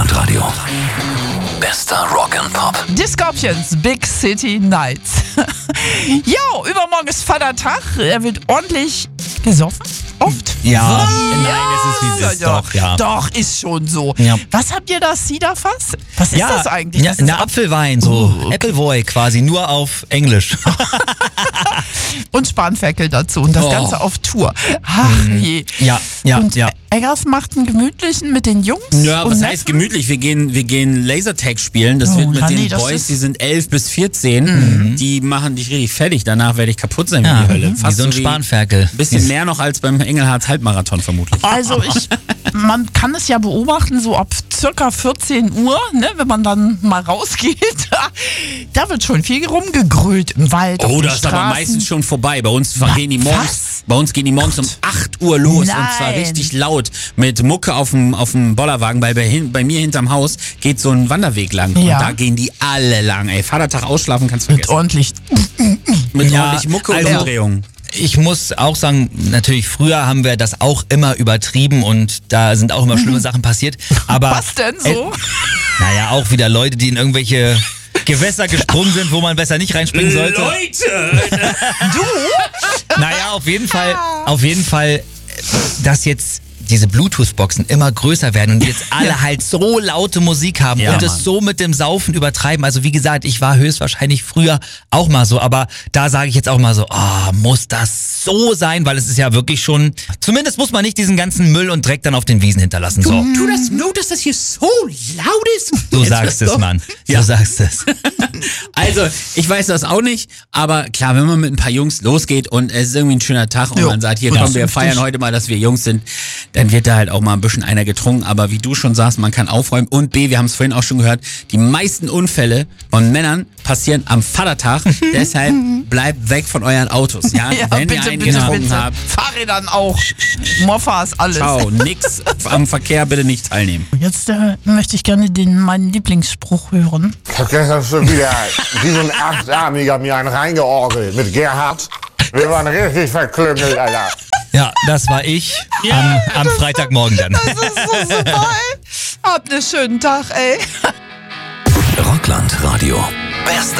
Rockland Radio. Bester Rock and Pop. Die Scorpions, Big City Nights. Jo, übermorgen ist Vatertag. Er wird ordentlich gesoffen. Oft? Ja. Nein, es ist wie es ist. Doch, ja. Doch, ist schon so. Ja. Was habt ihr da? Ciderfass? Was ist das eigentlich? Ja, Das ist eine Apfelwein, so Appleboy quasi, nur auf Englisch. und Spanferkel dazu und das Ganze auf Tour. Ach je. Ja. Und Eggers macht einen gemütlichen mit den Jungs. Ja, und was heißt gemütlich? Wir gehen Lasertag spielen. Das wird mit den Boys, die sind 11 bis 14. Die machen dich richtig fertig. Danach werde ich kaputt sein wie die Hölle. Fast wie so ein Spanferkel. Ein bisschen mehr noch als beim Engelhardt Halbmarathon vermutlich. Also man kann es ja beobachten, so ab circa 14 Uhr, ne, wenn man dann mal rausgeht, da wird schon viel rumgegrölt im Wald. Oh, das ist aber meistens schon vorbei. Bei uns gehen die morgens um 8 Uhr los. Nein. Und zwar richtig laut mit Mucke auf dem Bollerwagen. Bei mir hinterm Haus geht so ein Wanderweg lang. Ja. Und da gehen die alle lang. Ey, Vatertag ausschlafen kannst du Mit vergessen. ordentlich. Mit ordentlich Mucke und Umdrehungen. Ich muss auch sagen, natürlich früher haben wir das auch immer übertrieben und da sind auch immer schlimme Sachen passiert. Aber Was denn so? Naja, auch wieder Leute, die in irgendwelche Gewässer gesprungen sind, wo man besser nicht reinspringen sollte. Leute! Naja, auf jeden Fall, dass jetzt diese Bluetooth-Boxen immer größer werden und jetzt alle halt so laute Musik haben und es so mit dem Saufen übertreiben. Also wie gesagt, ich war höchstwahrscheinlich früher auch mal so, aber da sage ich jetzt auch mal so, muss das so sein? Weil es ist ja wirklich schon, zumindest muss man nicht diesen ganzen Müll und Dreck dann auf den Wiesen hinterlassen. So. Du das nur, dass das hier so laut ist? Du sagst es, Mann. Du sagst es. Also, ich weiß das auch nicht, aber klar, wenn man mit ein paar Jungs losgeht und es ist irgendwie ein schöner Tag und man sagt, hier komm, wir feiern heute mal, dass wir Jungs sind, dann wird da halt auch mal ein bisschen einer getrunken. Aber wie du schon sagst, man kann aufräumen. Und B, wir haben es vorhin auch schon gehört, die meisten Unfälle von Männern passieren am Vatertag. Deshalb bleibt weg von euren Autos. Ja, wenn ihr einen getrunken habt. Fahrrädern auch. Moffas, alles. Ciao, nix am Verkehr bitte nicht teilnehmen. Jetzt möchte ich gerne meinen Lieblingsspruch hören. Ich hab gestern schon wieder wie so ein Achtarmiger mir einen reingeorgelt mit Gerhard. Wir waren richtig verklüngelt, Alter. Ja, das war ich am Freitagmorgen dann. Das ist so super, ey. Habt einen schönen Tag, ey. Rockland Radio. Bester